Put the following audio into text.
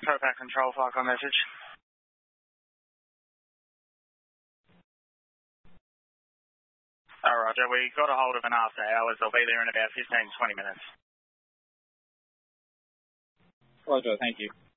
Towpath Control, Falcon message. Roger, we got a hold of an after hours. They'll be there in about 15 to 20 minutes. Roger, thank you.